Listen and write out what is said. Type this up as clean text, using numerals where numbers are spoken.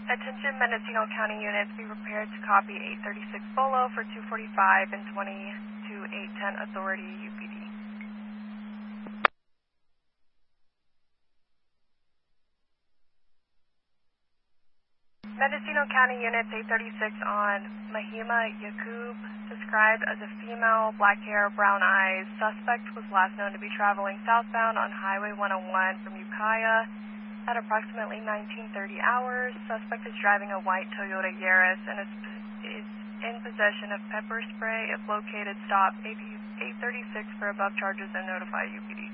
Attention Mendocino County units, be prepared to copy 836 Bolo for 245 and 20 to 810 Authority UPD. Mendocino County units, 836 on Mahima Yaqub, described as a female, black hair, brown eyes. Suspect was last known to be traveling southbound on Highway 101 from Ukiah at approximately 1930 hours. Suspect is driving a white Toyota Yaris and is in possession of pepper spray. If located, stop 836 for above charges and notify UPD.